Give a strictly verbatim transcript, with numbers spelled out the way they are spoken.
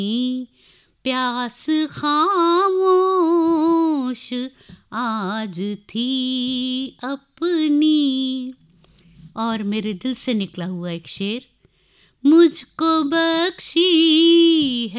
प्यास खामोश आज थी अपनी। और मेरे दिल से निकला हुआ एक शेर, मुझको बख्शी